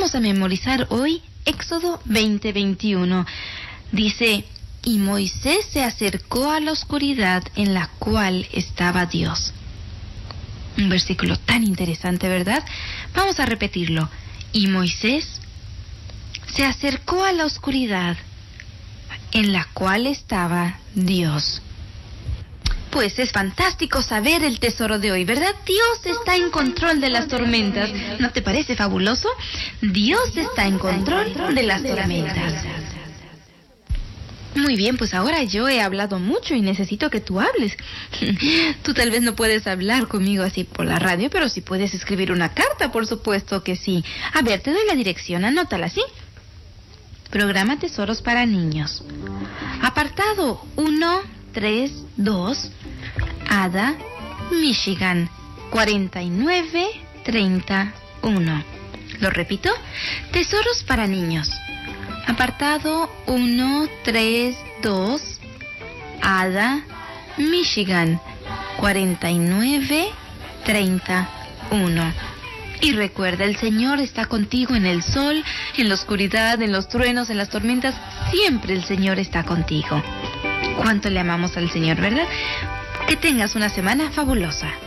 Vamos a memorizar hoy Éxodo 20:21. Dice: y Moisés se acercó a la oscuridad en la cual estaba Dios. Un versículo tan interesante, ¿verdad? Vamos a repetirlo. Y Moisés se acercó a la oscuridad en la cual estaba Dios. Pues es fantástico saber el tesoro de hoy, ¿verdad? Dios está en control de las tormentas. ¿No te parece fabuloso? Dios está en control de las tormentas. Muy bien, pues ahora yo he hablado mucho y necesito que tú hables. Tú tal vez no puedes hablar conmigo así por la radio, pero sí puedes escribir una carta, por supuesto que sí. A ver, te doy la dirección, anótala, ¿sí? Programa Tesoros para Niños. Apartado 132, Ada, Michigan, 4931. Lo repito, Tesoros para Niños. Apartado 132, Ada, Michigan, 4931. Y recuerda, el Señor está contigo en el sol, en la oscuridad, en los truenos, en las tormentas. Siempre el Señor está contigo. Cuánto le amamos al Señor, ¿verdad? Que tengas una semana fabulosa.